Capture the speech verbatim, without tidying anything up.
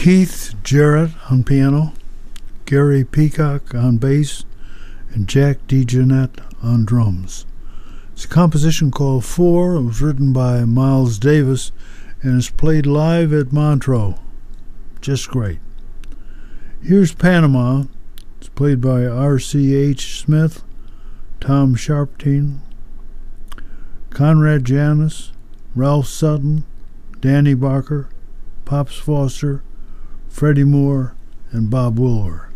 Keith Jarrett on piano, Gary Peacock on bass, and Jack DeJohnette on drums. It's a composition called Four. It was written by Miles Davis and is played live at Montreux. Just great. Here's Panama. It's played by R C H Smith, Tom Sharpteen, Conrad Janis, Ralph Sutton, Danny Barker, Pops Foster, Freddie Moore, and Bob Willer.